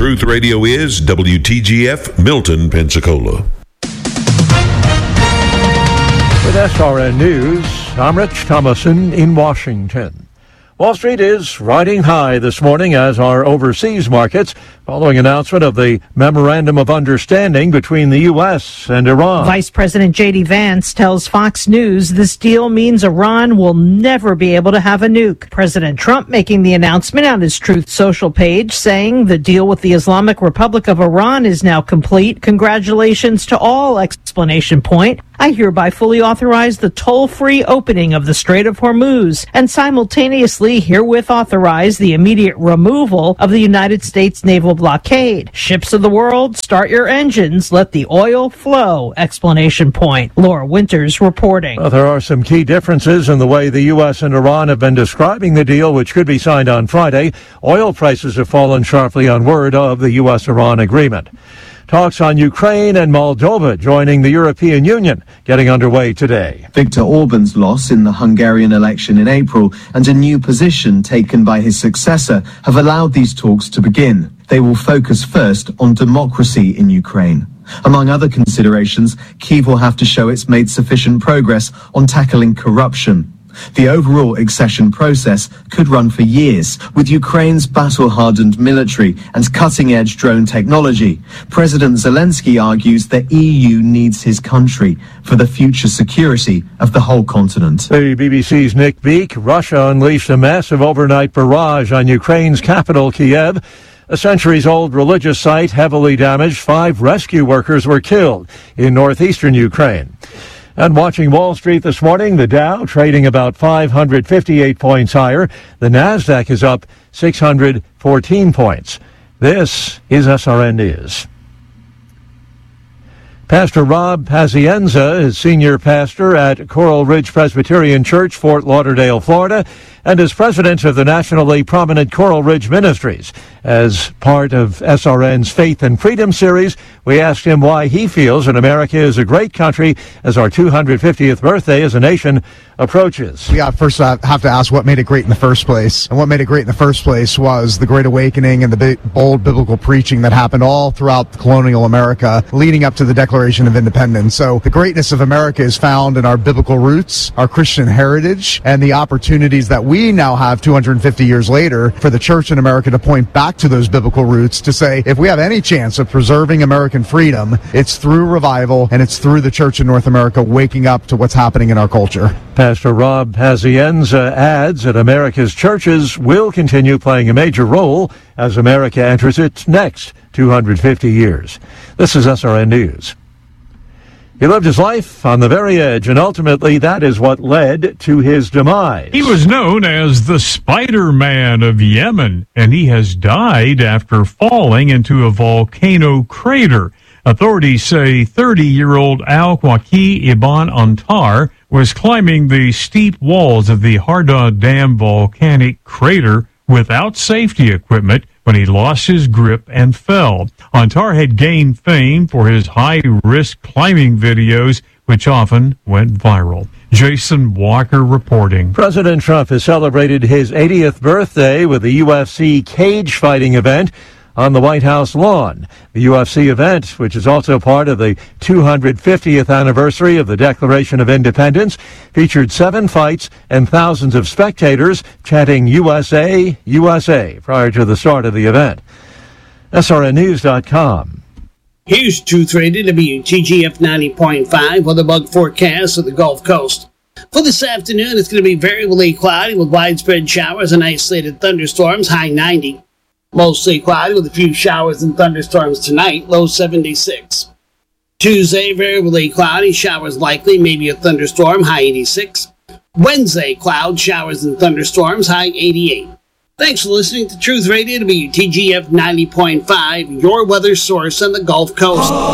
Truth Radio is WTGF Milton, Pensacola. With SRN News, I'm Rich Thomason in Washington. Wall Street is riding high this morning, as are overseas markets, following announcement of the Memorandum of Understanding between the U.S. and Iran. Vice President J.D. Vance tells Fox News this deal means Iran will never be able to have a nuke. President Trump making the announcement on his Truth Social page, saying the deal with the Islamic Republic of Iran is now complete. Congratulations to all! Exclamation point. I hereby fully authorize the toll-free opening of the Strait of Hormuz and simultaneously herewith authorize the immediate removal of the United States naval blockade. Ships of the world, start your engines. Let the oil flow! Exclamation point. Laura Winters reporting. Well, there are some key differences in the way the U.S. and Iran have been describing the deal, which could be signed on Friday. Oil prices have fallen sharply on word of the U.S.-Iran agreement. Talks on Ukraine and Moldova joining the European Union getting underway today. Viktor Orban's loss in the Hungarian election in April and a new position taken by his successor have allowed these talks to begin. They will focus first on democracy in Ukraine. Among other considerations, Kyiv will have to show it's made sufficient progress on tackling corruption. The overall accession process could run for years, with Ukraine's battle-hardened military and cutting-edge drone technology. President Zelensky argues the EU needs his country for the future security of the whole continent. The BBC's Nick Beake. Russia unleashed a massive overnight barrage on Ukraine's capital, Kiev. A centuries-old religious site heavily damaged. 5 rescue workers were killed in northeastern Ukraine. And watching Wall Street this morning, the Dow trading about 558 points higher. The Nasdaq is up 614 points. This is SRN News. Pastor Rob Pazienza is senior pastor at Coral Ridge Presbyterian Church, Fort Lauderdale, Florida, and is president of the nationally prominent Coral Ridge Ministries. As part of SRN's Faith and Freedom series, we asked him why he feels that America is a great country as our 250th birthday as a nation approaches. We first have to ask what made it great in the first place. And what made it great in the first place was the Great Awakening and the bold biblical preaching that happened all throughout colonial America leading up to the Declaration of Independence. So the greatness of America is found in our biblical roots, our Christian heritage, and the opportunities that we now have 250 years later for the church in America to point back to those biblical roots to say, if we have any chance of preserving American freedom, it's through revival and it's through the church in North America waking up to what's happening in our culture. Pastor Rob Pazienza adds that America's churches will continue playing a major role as America enters its next 250 years. This is SRN News. He lived his life on the very edge, and ultimately that is what led to his demise. He was known as the Spider-Man of Yemen, and he has died after falling into a volcano crater. Authorities say 30-year-old Al-Waqi Ibn Antar was climbing the steep walls of the Hardha Dam volcanic crater without safety equipment when he lost his grip and fell. Antar had gained fame for his high-risk climbing videos, which often went viral. Jason Walker reporting. President Trump has celebrated his 80th birthday with the UFC cage fighting event on the White House lawn. The UFC event, which is also part of the 250th anniversary of the Declaration of Independence, featured 7 fights and thousands of spectators chanting USA, USA prior to the start of the event. SRNnews.com. Here's Truth Radio WTGF 90.5 weather bug forecast of the Gulf Coast. For this afternoon, it's going to be variably cloudy with widespread showers and isolated thunderstorms, high 90. Mostly cloudy with a few showers and thunderstorms tonight, low 76. Tuesday, variably cloudy, showers likely, maybe a thunderstorm, high 86. Wednesday, clouds, showers and thunderstorms, high 88. Thanks for listening to Truth Radio WTGF 90.5, your weather source on the Gulf Coast.